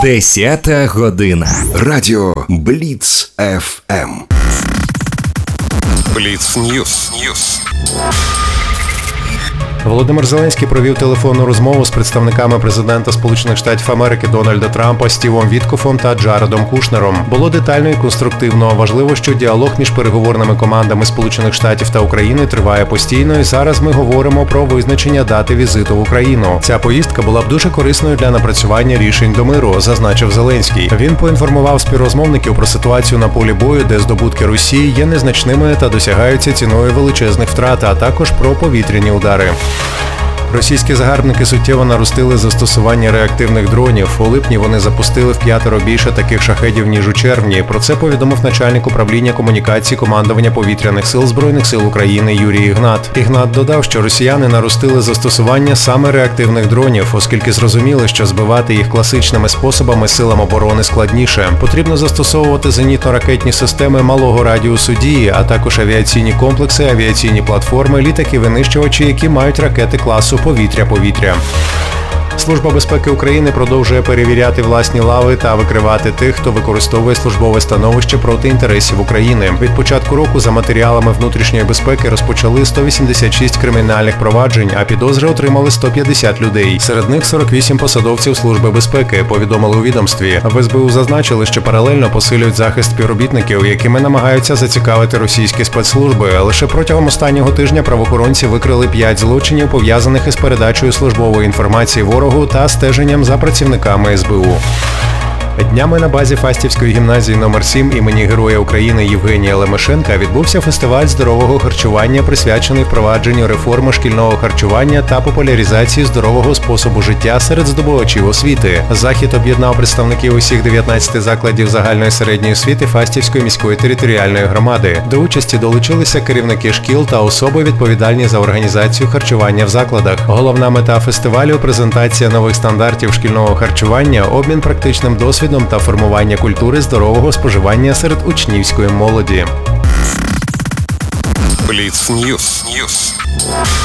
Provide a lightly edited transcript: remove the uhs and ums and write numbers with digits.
10 година. Радіо Бліц ФМ. Бліц Ньюс. Володимир Зеленський провів телефонну розмову з представниками президента Сполучених Штатів Америки Дональда Трампа, Стівом Віткофом та Джаредом Кушнером. Було детально і конструктивно. Важливо, що діалог між переговорними командами Сполучених Штатів та України триває постійно, і зараз ми говоримо про визначення дати візиту в Україну. Ця поїздка була б дуже корисною для напрацювання рішень до миру, зазначив Зеленський. Він поінформував співрозмовників про ситуацію на полі бою, де здобутки Росії є незначними та досягаються ціною величезних втрат, а також про повітряні удари. Російські загарбники суттєво наростили застосування реактивних дронів. У липні вони запустили в5 більше таких шахедів, ніж у червні. Про це повідомив начальник управління комунікацій командування повітряних сил Збройних сил України Юрій Ігнат. Ігнат додав, що росіяни наростили застосування саме реактивних дронів, оскільки зрозуміли, що збивати їх класичними способами силам оборони складніше. Потрібно застосовувати зенітно-ракетні системи малого радіусу дії, а також авіаційні комплекси, авіаційні платформи, літаки-винищувачі, які мають ракети класу повітря-повітря. Служба безпеки України продовжує перевіряти власні лави та викривати тих, хто використовує службове становище проти інтересів України. Від початку року за матеріалами внутрішньої безпеки розпочали 186 кримінальних проваджень, а підозри отримали 150 людей. Серед них 48 посадовців Служби безпеки, повідомили у відомстві. В СБУ зазначили, що паралельно посилюють захист співробітників, якими намагаються зацікавити російські спецслужби. Лише протягом останнього тижня правоохоронці викрили 5 злочинів, пов'язаних із передачею службової інформації ворогу та стеженням за працівниками СБУ. Днями на базі Фастівської гімназії номер 7 імені Героя України Євгенія Лемешенка відбувся фестиваль здорового харчування, присвячений впровадженню реформи шкільного харчування та популяризації здорового способу життя серед здобувачів освіти. Захід об'єднав представників усіх 19 закладів загальної середньої освіти Фастівської міської територіальної громади. До участі долучилися керівники шкіл та особи, відповідальні за організацію харчування в закладах. Головна мета фестивалю – презентація нових стандартів шкільного харчування, обмін практичним досвідом та формування культури здорового споживання серед учнівської молоді. Бліц Ньюс.